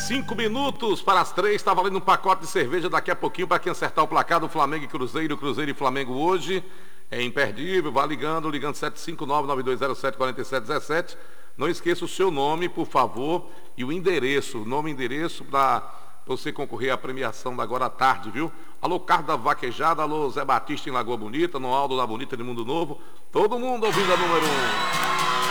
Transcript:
5 minutos para as 3, está valendo um pacote de cerveja daqui a pouquinho para quem acertar o placar do Flamengo e Cruzeiro. Cruzeiro e Flamengo hoje é imperdível. Vá ligando 759-9207-4717. Não esqueça o seu nome, por favor, e o endereço. Nome e endereço para você concorrer à premiação da agora à tarde, viu? Alô, Carlos da Vaquejada, alô, Zé Batista em Lagoa Bonita, no Aldo da Bonita de Mundo Novo. Todo mundo ouvindo a número 1.